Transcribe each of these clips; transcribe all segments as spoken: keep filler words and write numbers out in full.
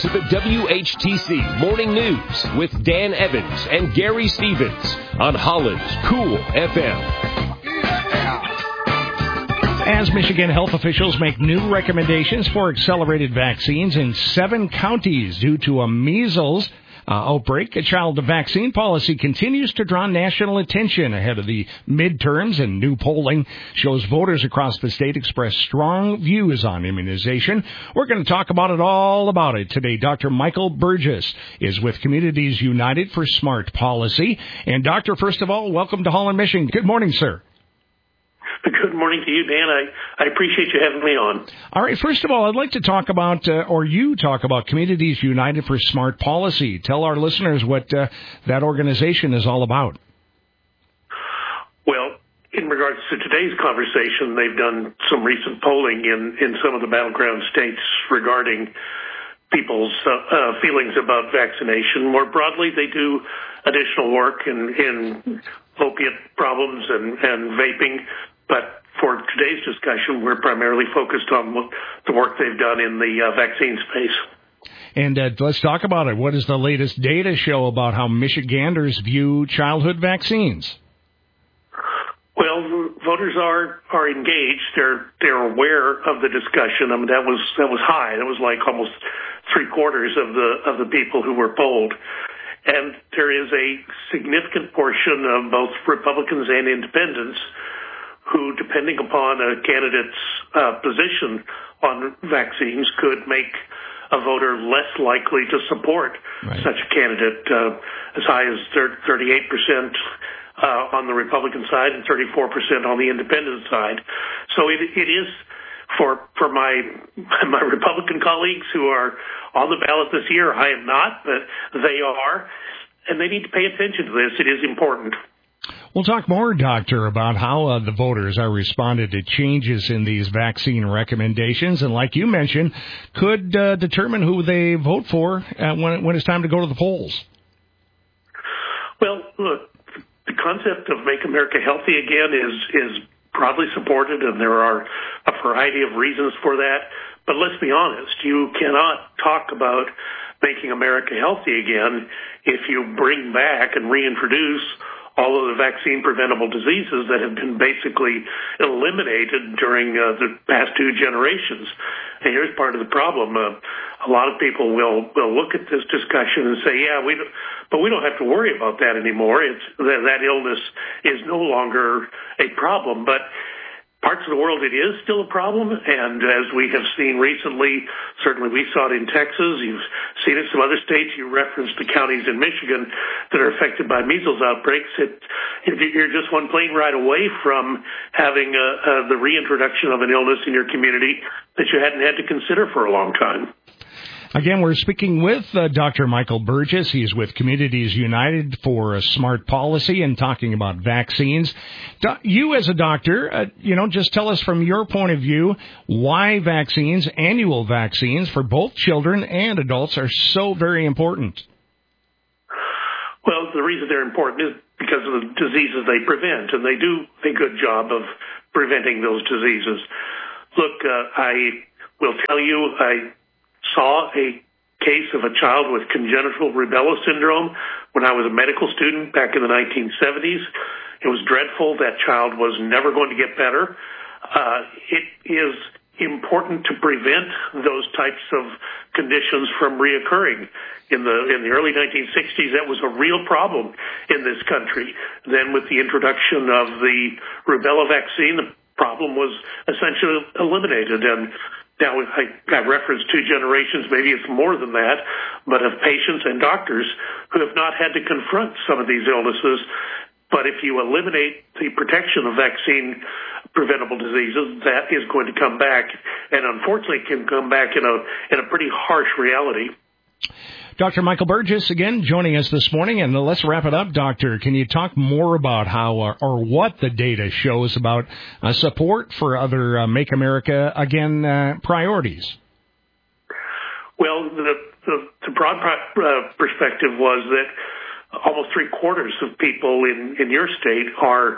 to the W H T C Morning News with Dan Evans and Gary Stevens on Holland's Cool F M. As Michigan health officials make new recommendations for accelerated vaccines in seven counties due to a measles Uh, outbreak, a child vaccine policy continues to draw national attention ahead of the midterms, and new polling shows voters across the state express strong views on immunization. We're going to talk about it all about it today. Doctor Michael Burgess is with Communities United for Smart Policy. And Doctor, first of all, welcome to Holland, Michigan. Good morning, sir. Good morning to you, Dan. I, I appreciate you having me on. All right. First of all, I'd like to talk about, uh, or you talk about Communities United for Smart Policy. Tell our listeners what uh, that organization is all about. Well, in regards to today's conversation, they've done some recent polling in, in some of the battleground states regarding people's uh, uh, feelings about vaccination. More broadly, they do additional work in, in opiate problems and, and vaping. But for today's discussion, we're primarily focused on the work they've done in the uh, vaccine space. And uh, let's talk about it. What does the latest data show about how Michiganders view childhood vaccines? Well, voters are, are engaged. They're they're aware of the discussion. I mean, that was that was high. It was like almost three quarters of the of the people who were polled. And there is a significant portion of both Republicans and independents who, depending upon a candidate's uh, position on vaccines, could make a voter less likely to support right. such a candidate, uh, as high as thirty-eight percent uh, on the Republican side and thirty-four percent on the independent side. So it, it is for for my my Republican colleagues who are on the ballot this year. I am not, but they are, and they need to pay attention to this. It is important. We'll talk more, Doctor, about how uh, the voters are responded to changes in these vaccine recommendations, and like you mentioned, could uh, determine who they vote for uh, when, when it's time to go to the polls. Well, look, the concept of Make America Healthy Again is, is broadly supported, and there are a variety of reasons for that. But let's be honest, you cannot talk about making America healthy again if you bring back and reintroduce all of the vaccine-preventable diseases that have been basically eliminated during uh, the past two generations. And here's part of the problem. Uh, a lot of people will, will look at this discussion and say, yeah, we don't, but we don't have to worry about that anymore. It's that, that illness is no longer a problem. But parts of the world, it is still a problem, and as we have seen recently, certainly we saw it in Texas, you've seen it in some other states, you referenced the counties in Michigan that are affected by measles outbreaks. It, you're just one plane ride away from having uh, uh, the reintroduction of an illness in your community that you hadn't had to consider for a long time. Again, we're speaking with uh, Doctor Michael Burgess. He's with Communities United for Smart Policy and talking about vaccines. Do- you as a doctor, uh, you know, just tell us from your point of view why vaccines, annual vaccines for both children and adults are so very important. Well, the reason they're important is because of the diseases they prevent, and they do a good job of preventing those diseases. Look, uh, I will tell you, I saw a case of a child with congenital rubella syndrome when I was a medical student back in the nineteen seventies. It was dreadful. That child was never going to get better. Uh, it is important to prevent those types of conditions from reoccurring. In the in the early nineteen sixties, that was a real problem in this country. Then with the introduction of the rubella vaccine, the problem was essentially eliminated. And now, I, I referenced two generations, maybe it's more than that, but of patients and doctors who have not had to confront some of these illnesses. But if you eliminate the protection of vaccine-preventable diseases, that is going to come back, and unfortunately can come back in a in a pretty harsh reality. Doctor Michael Burgess, again, joining us this morning. And let's wrap it up, Doctor. Can you talk more about how uh, or what the data shows about uh, support for other uh, Make America Again uh, priorities? Well, the, the, the broad pro- uh, perspective was that almost three quarters of people in, in your state are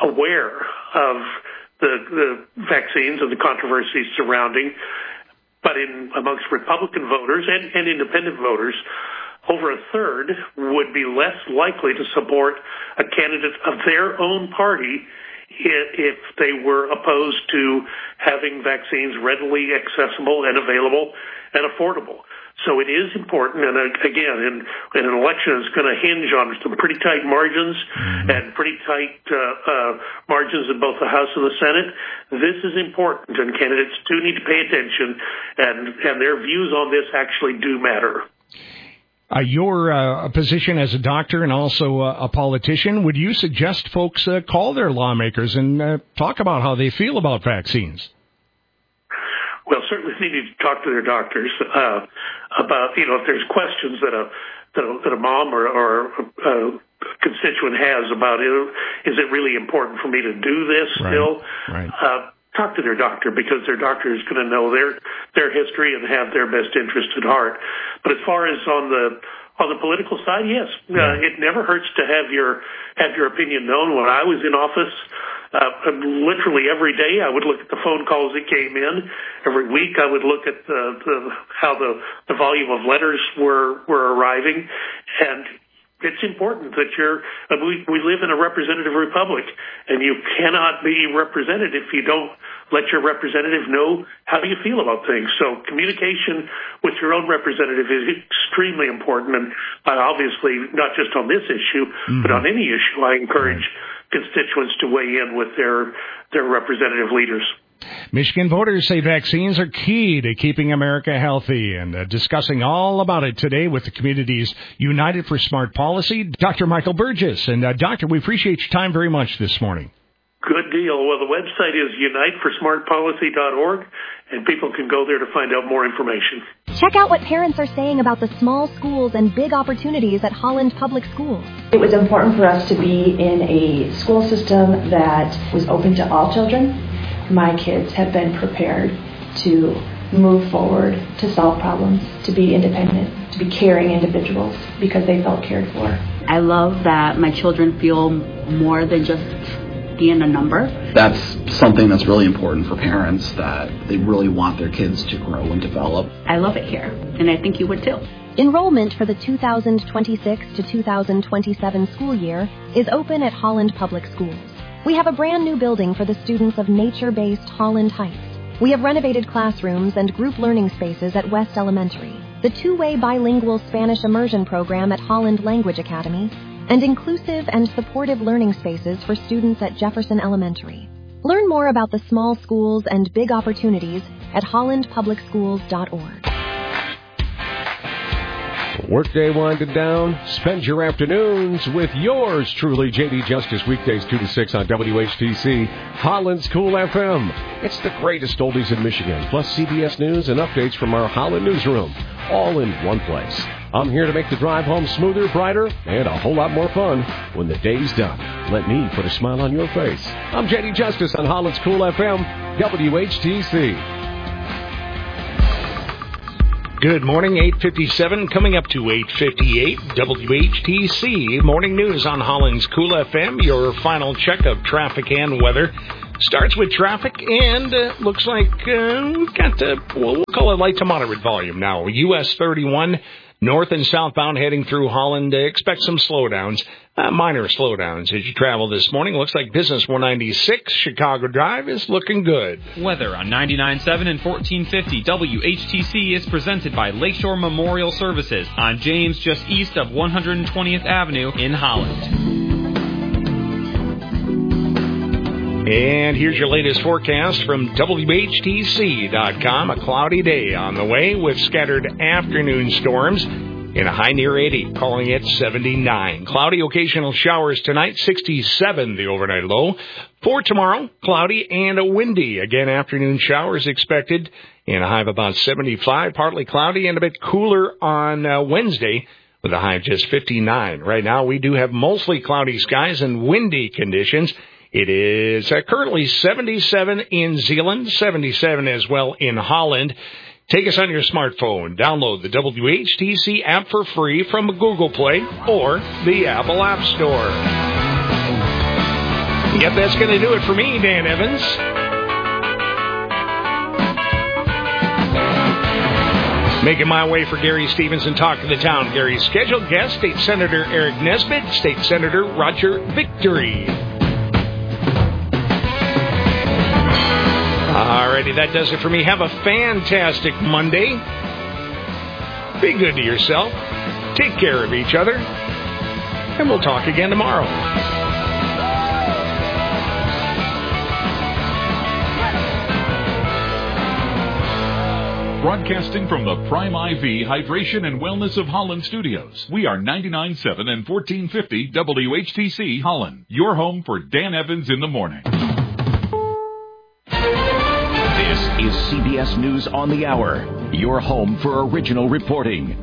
aware of the, the vaccines and the controversies surrounding. But but in amongst Republican voters and, and independent voters, over a third would be less likely to support a candidate of their own party if they were opposed to having vaccines readily accessible and available and affordable. So it is important, and again, in, in an election is going to hinge on some pretty tight margins mm-hmm. and pretty tight uh, uh, margins in both the House and the Senate. This is important, and candidates do need to pay attention, and, and their views on this actually do matter. Uh, your uh, position as a doctor and also uh, a politician, would you suggest folks uh, call their lawmakers and uh, talk about how they feel about vaccines? Well, certainly they need to talk to their doctors uh, about, you know, if there's questions that a that a, that a mom or, or a constituent has about it. Is it really important for me to do this right. still? Right. Uh, talk to their doctor, because their doctor is going to know their their history and have their best interest at heart. But as far as on the on the political side, yes, uh, it never hurts to have your have your opinion known. When I was in office, uh, literally every day I would look at the phone calls that came in. Every week I would look at the, the how the the volume of letters were were arriving, and it's important that you're, uh, we, we live in a representative republic, and you cannot be represented if you don't let your representative know how you feel about things. So communication with your own representative is extremely important, and uh, obviously not just on this issue, mm-hmm. but on any issue, I encourage constituents to weigh in with their, their representative leaders. Michigan voters say vaccines are key to keeping America healthy, and uh, discussing all about it today with the community's United for Smart Policy, Doctor Michael Burgess. And, uh, Doctor, we appreciate your time very much this morning. Good deal. Well, the website is unite for smart policy dot org, and people can go there to find out more information. Check out what parents are saying about the small schools and big opportunities at Holland Public Schools. It was important for us to be in a school system that was open to all children. My kids have been prepared to move forward, to solve problems, to be independent, to be caring individuals because they felt cared for. I love that my children feel more than just being a number. That's something that's really important for parents, that they really want their kids to grow and develop. I love it here, and I think you would too. Enrollment for the two thousand twenty-six to two thousand twenty-seven school year is open at Holland Public Schools. We have a brand new building for the students of nature-based Holland Heights. We have renovated classrooms and group learning spaces at West Elementary, the two-way bilingual Spanish immersion program at Holland Language Academy, and inclusive and supportive learning spaces for students at Jefferson Elementary. Learn more about the small schools and big opportunities at holland public schools dot org. Workday winding down. Spend your afternoons with yours truly, J D Justice, weekdays two to six on W H T C, Holland's Cool F M. It's the greatest oldies in Michigan, plus C B S News and updates from our Holland newsroom, all in one place. I'm here to make the drive home smoother, brighter, and a whole lot more fun when the day's done. Let me put a smile on your face. I'm J D Justice on Holland's Cool F M, W H T C. Good morning, eight fifty-seven, coming up to eight fifty-eight, W H T C. Morning news on Holland's Cool F M. Your final check of traffic and weather starts with traffic, and uh, looks like uh, we've got, uh, well, we'll call it light to moderate volume now. U S thirty-one, north and southbound heading through Holland. Uh, expect some slowdowns, uh, minor slowdowns as you travel this morning. Looks like Business one ninety-six, Chicago Drive, is looking good. Weather on ninety-nine point seven and fourteen fifty W H T C is presented by Lakeshore Memorial Services on James, just east of one hundred twentieth Avenue in Holland. And here's your latest forecast from W H T C dot com. A cloudy day on the way with scattered afternoon storms in a high near eighty, calling it seventy-nine. Cloudy, occasional showers tonight, sixty-seven the overnight low. For tomorrow, cloudy and windy. Again, afternoon showers expected in a high of about seventy-five. Partly cloudy and a bit cooler on uh, Wednesday with a high of just fifty-nine. Right now, we do have mostly cloudy skies and windy conditions. It is uh, currently seventy-seven in Zeeland, seventy-seven as well in Holland. Take us on your smartphone. Download the W H T C app for free from Google Play or the Apple App Store. Yep, that's going to do it for me, Dan Evans. Making my way for Gary Stevens and Talk of the Town. Gary's scheduled guest, State Senator Eric Nesbitt, State Senator Roger Victory. Alrighty, that does it for me. Have a fantastic Monday. Be good to yourself. Take care of each other. And we'll talk again tomorrow. Broadcasting from the Prime I V Hydration and Wellness of Holland studios. We are ninety-nine point seven and fourteen fifty W H T C Holland. Your home for Dan Evans in the morning. This is C B S News on the Hour. Your home for original reporting.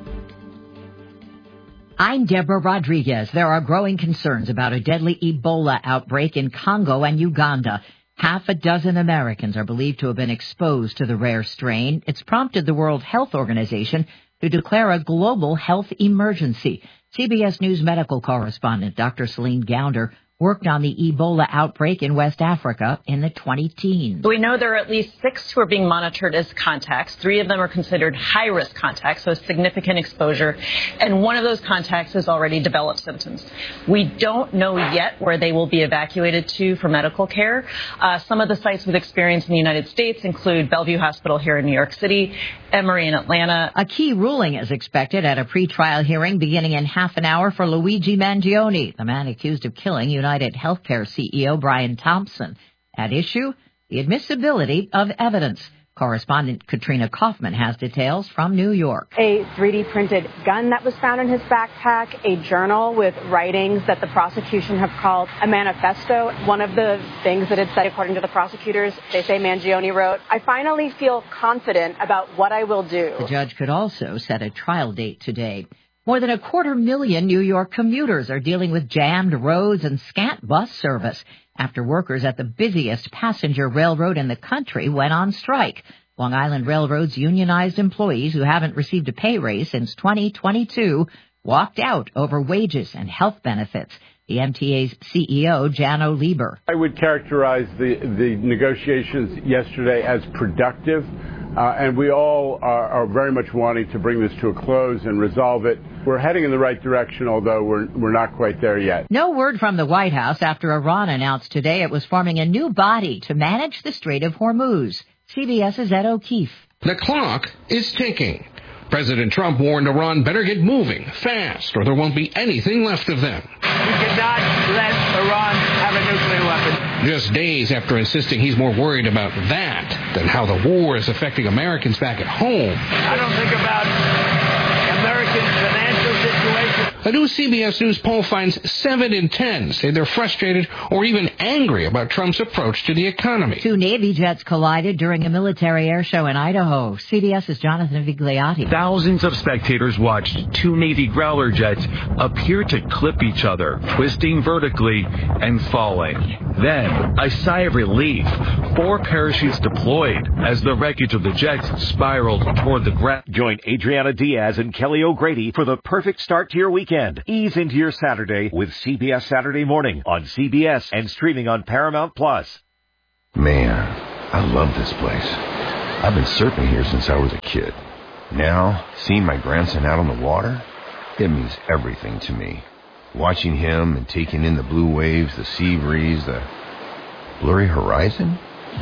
I'm Deborah Rodriguez. There are growing concerns about a deadly Ebola outbreak in Congo and Uganda. Half a dozen Americans are believed to have been exposed to the rare strain. It's prompted the World Health Organization to declare a global health emergency. C B S News medical correspondent Doctor Celine Gounder worked on the Ebola outbreak in West Africa in the twenty teens. We know there are at least six who are being monitored as contacts. Three of them are considered high-risk contacts, so significant exposure. And one of those contacts has already developed symptoms. We don't know yet where they will be evacuated to for medical care. Uh, some of the sites with experience in the United States include Bellevue Hospital here in New York City, Emory in Atlanta. A key ruling is expected at a pretrial hearing beginning in half an hour for Luigi Mangione, the man accused of killing United Healthcare C E O Brian Thompson. At issue, the admissibility of evidence. Correspondent Katrina Kaufman has details from New York. A three D printed gun that was found in his backpack, a journal with writings that the prosecution have called a manifesto. One of the things that it said, according to the prosecutors, they say Mangione wrote, "I finally feel confident about what I will do." The judge could also set a trial date today. More than a quarter million New York commuters are dealing with jammed roads and scant bus service after workers at the busiest passenger railroad in the country went on strike. Long Island Railroad's unionized employees who haven't received a pay raise since twenty twenty-two walked out over wages and health benefits. The M T A's C E O, Jano Lieber. I would characterize the, the negotiations yesterday as productive. Uh, and we all are, are very much wanting to bring this to a close and resolve it. We're heading in the right direction, although we're we're not quite there yet. No word from the White House after Iran announced today it was forming a new body to manage the Strait of Hormuz. CBS's Ed O'Keefe. The clock is ticking. President Trump warned Iran better get moving fast or there won't be anything left of them. We cannot let Iran have a nuclear weapon. Just days after insisting he's more worried about that than how the war is affecting Americans back at home. I don't think about American financial situation. A new C B S News poll finds seven in ten say they're frustrated or even angry about Trump's approach to the economy. Two Navy jets collided during a military air show in Idaho. CBS's Jonathan Vigliotti. Thousands of spectators watched two Navy Growler jets appear to clip each other, twisting vertically and falling. Then, a sigh of relief. Four parachutes deployed as the wreckage of the jets spiraled toward the ground. Join Adriana Diaz and Kelly O'Grady for the perfect start to your weekend. Ease into your Saturday with C B S Saturday Morning on C B S and streaming on Paramount Plus. Man, I love this place. I've been surfing here since I was a kid. Now, seeing my grandson out on the water, it means everything to me. Watching him and taking in the blue waves, the sea breeze, the blurry horizon.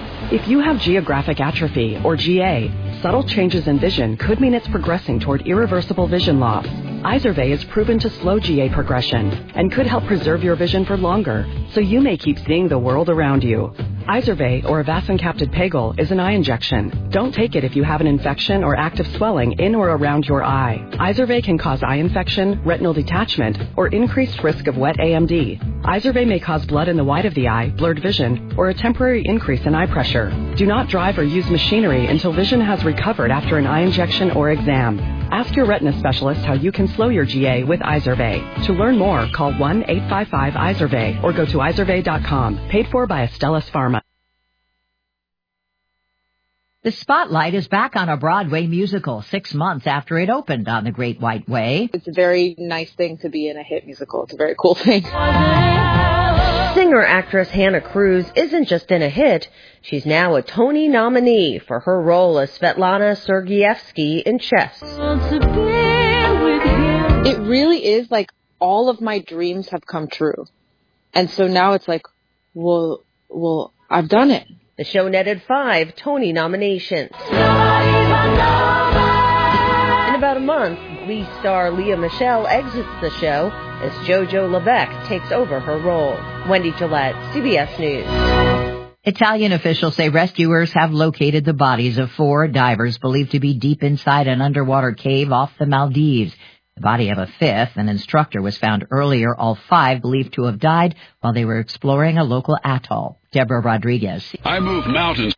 If you have geographic atrophy, or G A, subtle changes in vision could mean it's progressing toward irreversible vision loss. Izervay is proven to slow G A progression and could help preserve your vision for longer, so you may keep seeing the world around you. Izervay, or avacincaptad pegol, is an eye injection. Don't take it if you have an infection or active swelling in or around your eye. Izervay can cause eye infection, retinal detachment, or increased risk of wet A M D. Izervay may cause blood in the white of the eye, blurred vision, or a temporary increase in eye pressure. Do not drive or use machinery until vision has recovered after an eye injection or exam. Ask your retina specialist how you can slow your G A with Izervay. To learn more, call one eight five five Izervay or go to izervay dot com. Paid for by Astellas Pharma. The Spotlight is back on a Broadway musical six months after it opened on the Great White Way. It's a very nice thing to be in a hit musical. It's a very cool thing. Singer-actress Hannah Cruz isn't just in a hit, she's now a Tony nominee for her role as Svetlana Sergeyevsky in Chess. It really is like all of my dreams have come true. And so now it's like, well, well, I've done it. The show netted five Tony nominations. In about a month, Glee star Leah Michele exits the show as JoJo LeBeck takes over her role. Wendy Gillette, C B S News. Italian officials say rescuers have located the bodies of four divers believed to be deep inside an underwater cave off the Maldives. The body of a fifth, an instructor, was found earlier. All five believed to have died while they were exploring a local atoll. Deborah Rodriguez. I move mountains.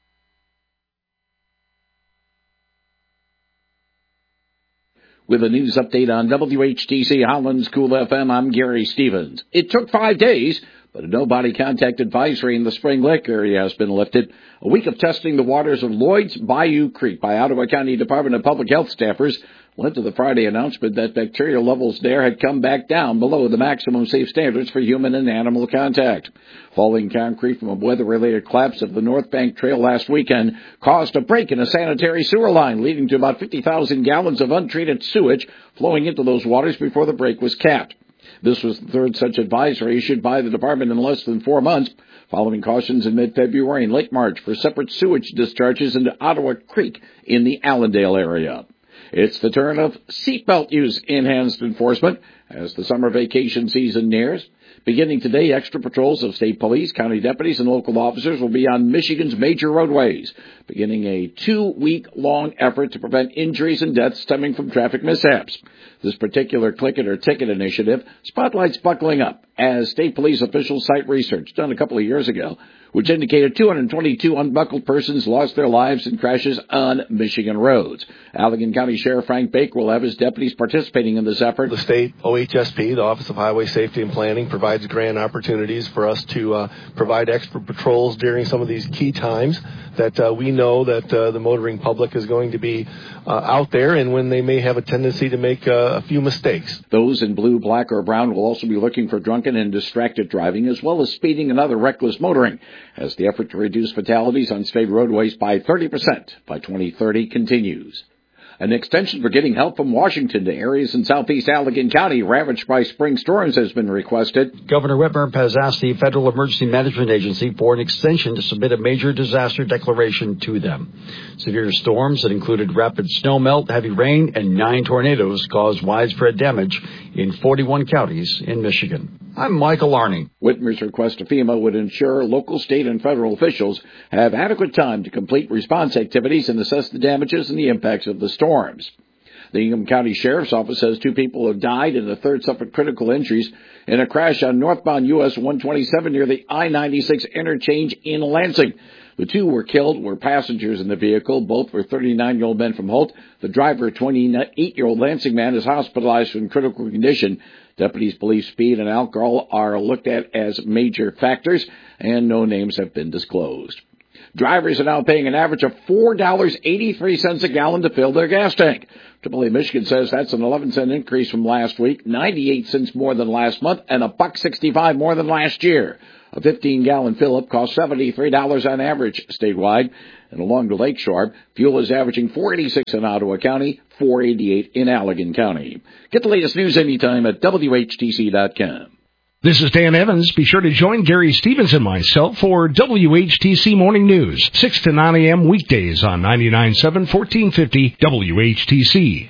With a news update on W H T C Holland's Cool F M, I'm Gary Stevens. It took five days, but a no-body contact advisory in the Spring Lake area has been lifted. A week of testing the waters of Lloyd's Bayou Creek by Ottawa County Department of Public Health staffers led to the Friday announcement that bacterial levels there had come back down below the maximum safe standards for human and animal contact. Falling concrete from a weather-related collapse of the North Bank Trail last weekend caused a break in a sanitary sewer line, leading to about fifty thousand gallons of untreated sewage flowing into those waters before the break was capped. This was the third such advisory issued by the department in less than four months, following cautions in mid-February and late March for separate sewage discharges into Ottawa Creek in the Allendale area. It's the turn of seatbelt use enhanced enforcement as the summer vacation season nears. Beginning today, extra patrols of state police, county deputies, and local officers will be on Michigan's major roadways, beginning a two-week-long effort to prevent injuries and deaths stemming from traffic mishaps. This particular Click It or Ticket initiative spotlights buckling up as state police officials cite research done a couple of years ago, which indicated two hundred twenty-two unbuckled persons lost their lives in crashes on Michigan roads. Allegan County Sheriff Frank Baker will have his deputies participating in this effort. The state O H S P, the Office of Highway Safety and Planning, provides grant opportunities for us to uh, provide extra patrols during some of these key times that uh, we know that uh, the motoring public is going to be uh, out there, and when they may have a tendency to make uh, a few mistakes. Those in blue, black, or brown will also be looking for drunken and distracted driving, as well as speeding and other reckless motoring, as the effort to reduce fatalities on state roadways by thirty percent by twenty thirty continues. An extension for getting help from Washington to areas in southeast Allegan County ravaged by spring storms has been requested. Governor Whitmer has asked the Federal Emergency Management Agency for an extension to submit a major disaster declaration to them. Severe storms that included rapid snowmelt, heavy rain, and nine tornadoes caused widespread damage in forty-one counties in Michigan. I'm Michael Arning. Whitmer's request to FEMA would ensure local, state, and federal officials have adequate time to complete response activities and assess the damages and the impacts of the storms. The Ingham County Sheriff's Office says two people have died and a third suffered critical injuries in a crash on northbound U S one twenty-seven near the I ninety-six interchange in Lansing. The two were killed were passengers in the vehicle. Both were thirty-nine-year-old men from Holt. The driver, a twenty-eight-year-old Lansing man, is hospitalized in critical condition. Deputies believe speed and alcohol are looked at as major factors, and no names have been disclosed. Drivers are now paying an average of four dollars and eighty-three cents a gallon to fill their gas tank. Triple A Michigan says that's an eleven cent increase from last week, ninety-eight cents more than last month, and a buck sixty-five more than last year. A fifteen-gallon fill-up costs seventy-three dollars on average statewide. And along the lakeshore, fuel is averaging four eighty-six in Ottawa County, four eighty-eight in Allegan County. Get the latest news anytime at W H T C dot com. This is Dan Evans. Be sure to join Gary Stevens and myself for W H T C Morning News, six to nine a.m. weekdays on ninety-nine point seven, fourteen fifty W H T C.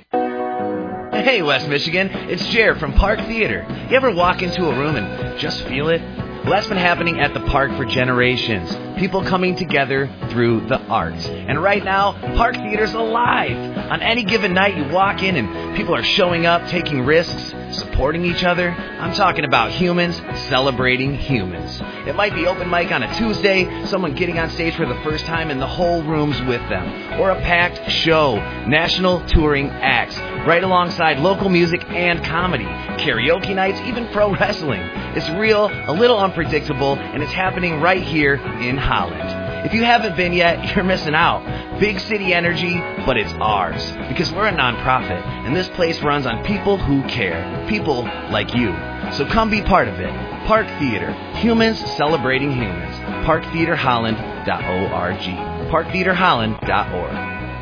Hey, West Michigan, it's Jared from Park Theater. You ever walk into a room and just feel it? Well, that's been happening at the park for generations. People coming together through the arts. And right now, Park Theater's alive. On any given night, you walk in and people are showing up, taking risks, supporting each other. I'm talking about humans celebrating humans. It might be open mic on a Tuesday, someone getting on stage for the first time and the whole room's with them. Or a packed show, national touring acts, right alongside local music and comedy, karaoke nights, even pro wrestling. It's real, a little unpredictable, and it's happening right here in Holland. If you haven't been yet, you're missing out. Big city energy, but it's ours. Because we're a nonprofit, and this place runs on people who care. People like you. So come be part of it. Park Theater, humans celebrating humans. park theater holland dot org. park theater holland dot org.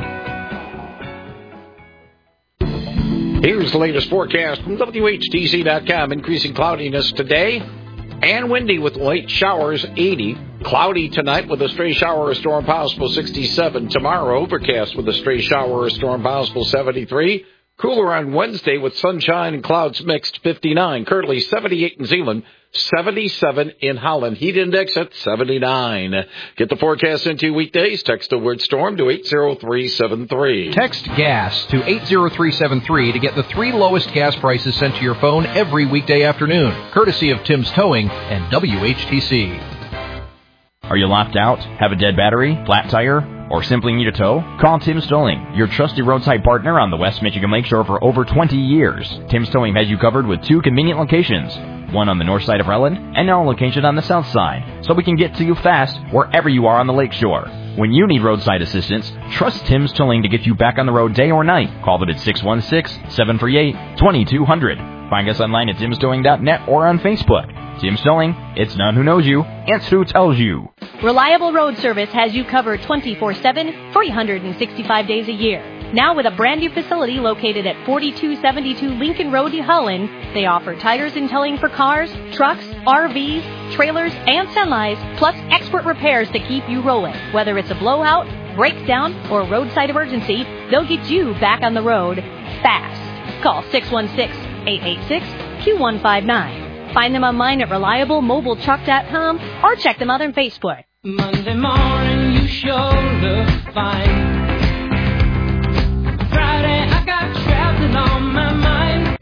Here's the latest forecast from W H T C dot com. Increasing cloudiness today and windy with late showers, eighty. Cloudy tonight with a stray shower or storm possible, sixty-seven. Tomorrow, overcast with a stray shower or storm possible, seventy-three. Cooler on Wednesday with sunshine and clouds mixed, fifty-nine. Currently seventy-eight in Zeeland, seventy-seven in Holland. Heat index at seventy-nine. Get the forecast into weekdays. Text the word storm to eight zero three seven three. Text GAS to eight zero three seven three to get the three lowest gas prices sent to your phone every weekday afternoon, courtesy of Tim's Towing and W H T C. Are you locked out? Have a dead battery? Flat tire? Or simply need a tow? Call Tim's Towing, your trusted roadside partner on the West Michigan Lakeshore for over twenty years. Tim's Towing has you covered with two convenient locations, one on the north side of Relland and another location on the south side, so we can get to you fast wherever you are on the lakeshore. When you need roadside assistance, trust Tim's Towing to get you back on the road day or night. Call them at six one six, seven three eight, two two zero zero. Find us online at tims towing dot net or on Facebook. Tim's Towing, it's not who knows you, it's who tells you. Reliable Road Service has you covered twenty-four seven, three hundred sixty-five days a year. Now with a brand new facility located at forty-two seventy-two Lincoln Road, Holland, they offer tires and towing for cars, trucks, R Vs, trailers, and semis, plus expert repairs to keep you rolling. Whether it's a blowout, breakdown, or roadside emergency, they'll get you back on the road fast. Call six one six, eight eight six, two one five nine. Find them online at reliable mobile truck dot com or check them out on Facebook. Monday morning, you sure look fine. Friday, I got traveling on my mind.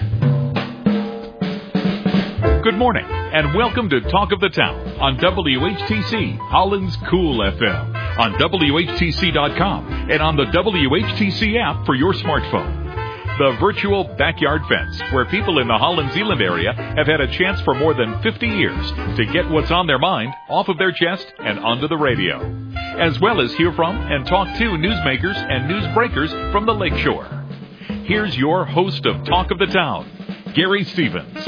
Good morning, and welcome to Talk of the Town on W H T C, Holland's Cool F M, on W H T C dot com, and on the W H T C app for your smartphone. The virtual backyard fence, where people in the Holland-Zeeland area have had a chance for more than fifty years to get what's on their mind off of their chest and onto the radio, as well as hear from and talk to newsmakers and newsbreakers from the lakeshore. Here's your host of Talk of the Town, Gary Stevens.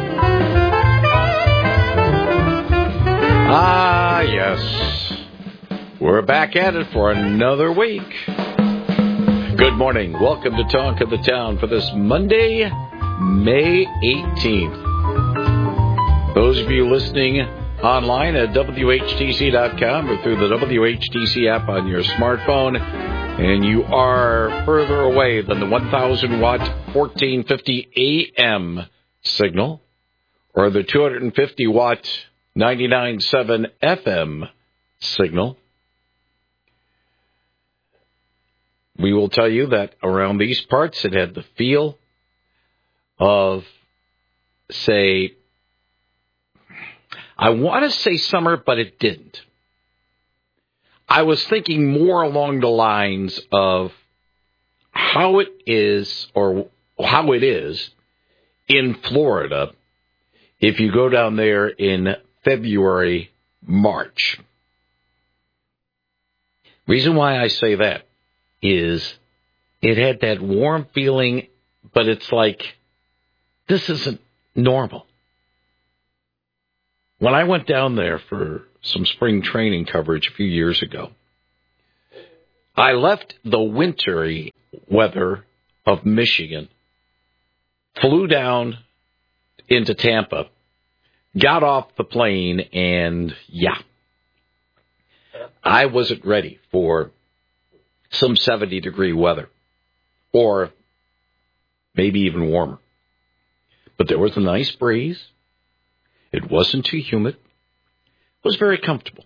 Ah, yes. We're back at it for another week. Good morning. Welcome to Talk of the Town for this Monday, May eighteenth. Those of you listening online at W H T C dot com or through the W H T C app on your smartphone, and you are further away than the one thousand watt fourteen fifty A M signal or the two hundred fifty watt ninety-nine point seven F M signal, we will tell you that around these parts it had the feel of, say, I want to say summer, but it didn't. I was thinking more along the lines of how it is, or how it is in Florida if you go down there in February, March. Reason why I say that is it had that warm feeling, but it's like, this isn't normal. When I went down there for some spring training coverage a few years ago, I left the wintry weather of Michigan, flew down into Tampa, got off the plane, and yeah, I wasn't ready for some seventy degree weather, or maybe even warmer. But there was a nice breeze. It wasn't too humid. It was very comfortable.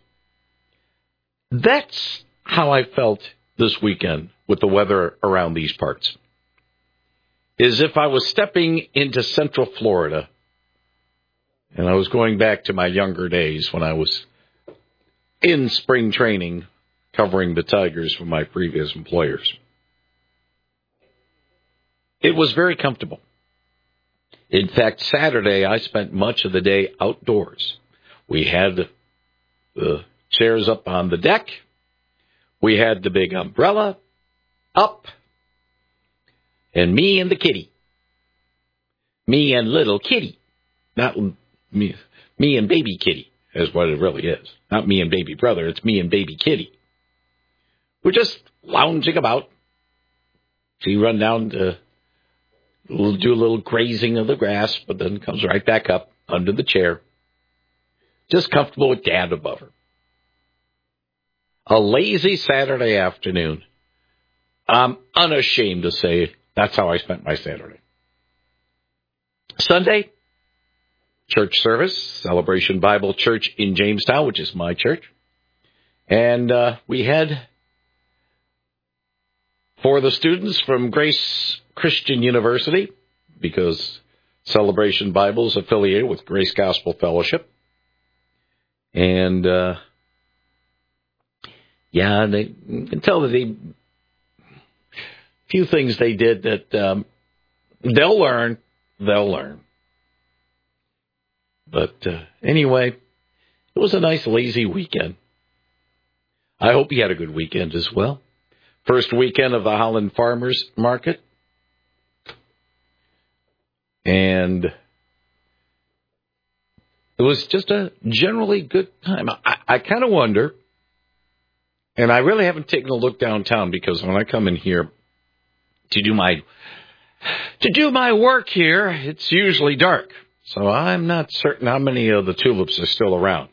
That's how I felt this weekend with the weather around these parts. Is if I was stepping into Central Florida, and I was going back to my younger days when I was in spring training covering the Tigers for my previous employers. It was very comfortable. In fact, Saturday, I spent much of the day outdoors. We had the chairs up on the deck. We had the big umbrella up. And me and the kitty. Me and little kitty. Not me, me and baby kitty is what it really is. Not me and baby brother, it's me and baby kitty. We're just lounging about. She run down to do a little grazing of the grass, but then comes right back up under the chair. Just comfortable with Dad above her. A lazy Saturday afternoon. I'm unashamed to say that's how I spent my Saturday. Sunday, church service, Celebration Bible Church in Jamestown, which is my church. And uh, we had, for the students from Grace Christian University, because Celebration Bible is affiliated with Grace Gospel Fellowship. And, uh, yeah, they you can tell that they, few things they did that um, they'll learn, they'll learn. But uh, anyway, it was a nice, lazy weekend. I hope you had a good weekend as well. First weekend of the Holland Farmers Market. And it was just a generally good time. I, I kind of wonder, and I really haven't taken a look downtown because when I come in here to do my to do my work here, it's usually dark. So I'm not certain how many of the tulips are still around.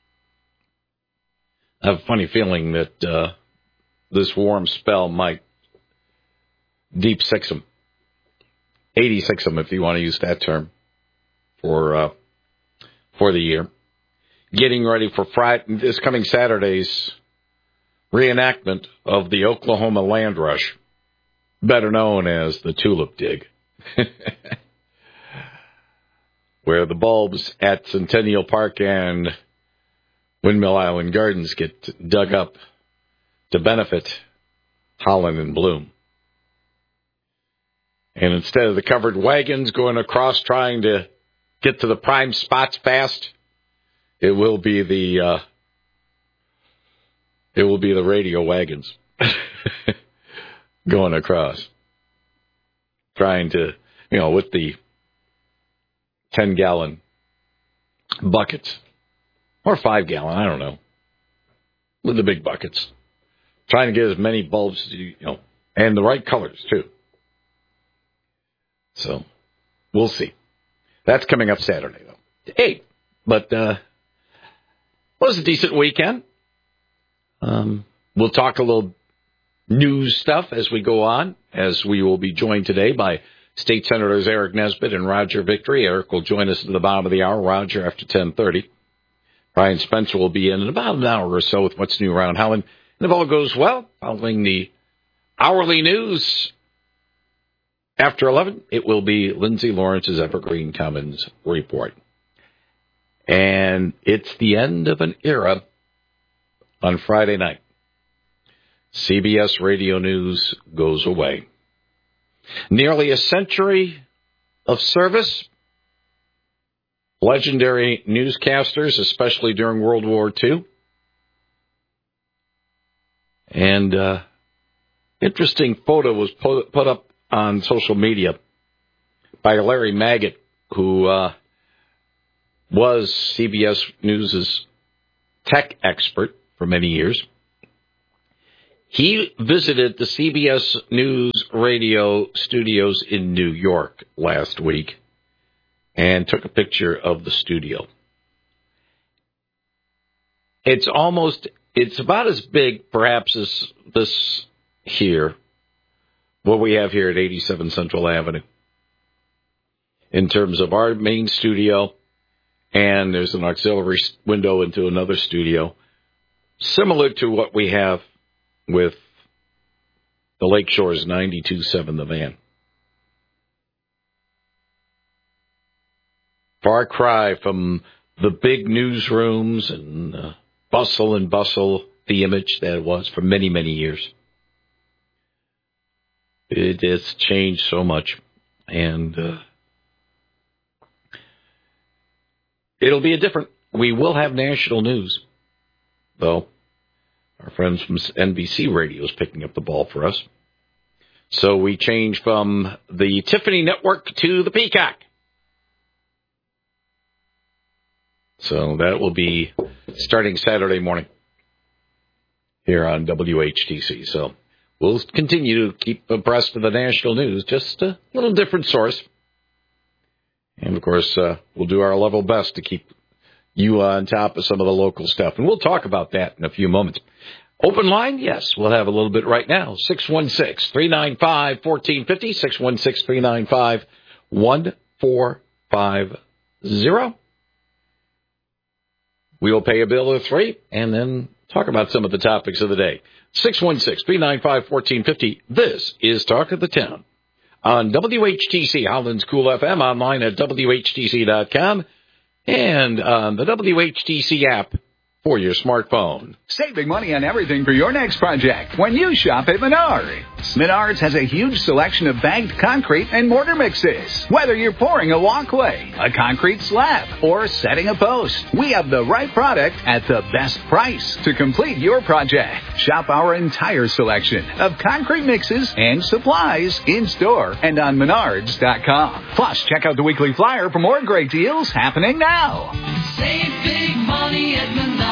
I have a funny feeling that uh, this warm spell might deep six them, eighty-six them if you want to use that term for uh, for the year. Getting ready for Friday, this coming Saturday's reenactment of the Oklahoma Land Rush, better known as the Tulip Dig, where the bulbs at Centennial Park and Windmill Island Gardens get dug up to benefit Holland and Bloom. And instead of the covered wagons going across trying to get to the prime spots fast, it will be the uh, it will be the radio wagons going across, trying to, you know, with the ten gallon buckets or five gallon, I don't know, with the big buckets, trying to get as many bulbs, you know, and the right colors too. So we'll see. That's coming up Saturday, though. Hey, but uh, it was a decent weekend. Um, we'll talk a little news stuff as we go on, as we will be joined today by State Senators Eric Nesbitt and Roger Victory. Eric will join us at the bottom of the hour, Roger after ten thirty. Brian Spencer will be in in about an hour or so with what's new around Holland. And if all goes well, following the hourly news after eleven, it will be Lindsay Lawrence's Evergreen Commons Report. And it's the end of an era on Friday night. C B S Radio News goes away. Nearly a century of service. Legendary newscasters, especially during World War Two. And uh, interesting photo was put, put up on social media by Larry Maggot, who uh, was C B S News' tech expert for many years. He visited the C B S News radio studios in New York last week and took a picture of the studio. It's almost, it's about as big, perhaps, as this here, what we have here at eighty-seven Central Avenue, in terms of our main studio, and there's an auxiliary window into another studio, similar to what we have with the Lakeshore's ninety-two point seven The Van. Far cry from the big newsrooms and uh, bustle and bustle, the image that it was for many, many years. It has changed so much, and uh, it'll be a different. We will have national news, though. Our friends from N B C Radio is picking up the ball for us. So we change from the Tiffany Network to the Peacock. So that will be starting Saturday morning here on W H T C. So we'll continue to keep abreast of the national news, just a little different source. And, of course, uh, we'll do our level best to keep you on top of some of the local stuff. And we'll talk about that in a few moments. Open line, yes, we'll have a little bit right now. six one six, three nine five, one four five zero, six one six, three nine five, one four five zero. We will pay a bill of three and then talk about some of the topics of the day. six one six, three nine five, one four five zero. This is Talk of the Town on W H T C, Holland's Cool F M, online at W H T C dot com, and on the W H T C app for your smartphone. Save big money on everything for your next project when you shop at Menards. Menards has a huge selection of bagged concrete and mortar mixes. Whether you're pouring a walkway, a concrete slab, or setting a post, we have the right product at the best price to complete your project. Shop our entire selection of concrete mixes and supplies in-store and on menards dot com. Plus, check out the weekly flyer for more great deals happening now. Save big money at Menards.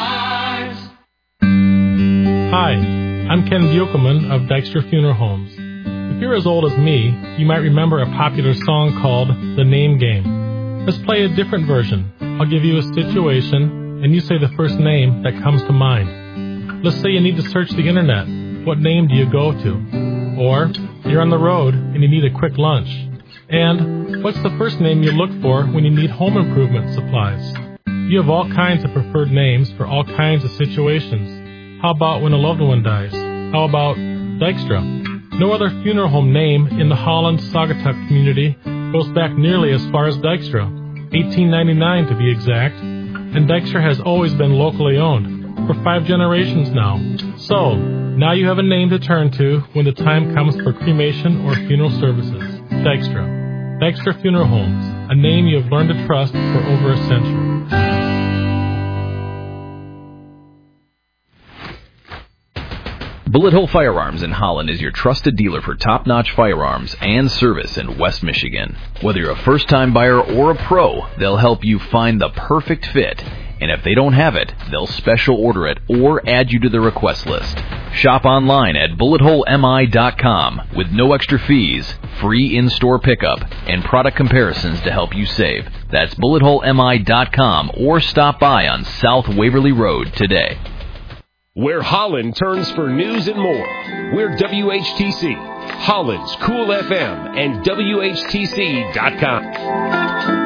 Hi, I'm Ken Buchelman of Dykstra Funeral Homes. If you're as old as me, you might remember a popular song called The Name Game. Let's play a different version. I'll give you a situation, and you say the first name that comes to mind. Let's say you need to search the internet. What name do you go to? Or, you're on the road and you need a quick lunch. And, what's the first name you look for when you need home improvement supplies? You have all kinds of preferred names for all kinds of situations. How about when a loved one dies? How about Dykstra? No other funeral home name in the Holland Saugatuck community goes back nearly as far as Dykstra, eighteen ninety-nine to be exact, and Dykstra has always been locally owned, for five generations now. So, now you have a name to turn to when the time comes for cremation or funeral services. Dykstra. Dykstra Funeral Homes, a name you have learned to trust for over a century. Bullet Hole Firearms in Holland is your trusted dealer for top-notch firearms and service in West Michigan. Whether you're a first-time buyer or a pro, they'll help you find the perfect fit. And if they don't have it, they'll special order it or add you to the request list. Shop online at bullet hole M I dot com with no extra fees, free in-store pickup, and product comparisons to help you save. That's bullet hole M I dot com or stop by on South Waverly Road today. Where Holland turns for news and more. We're W H T C, Holland's Cool F M, and W H T C dot com.